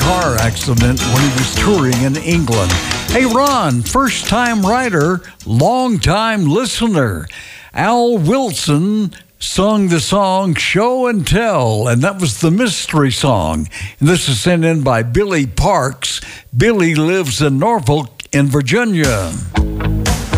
car accident when he was touring in England. Hey, Ron, first-time writer, long-time listener. Al Wilson sung the song Show and Tell, and that was the mystery song. And this is sent in by Billy Parks. Billy lives in Norfolk in Virginia.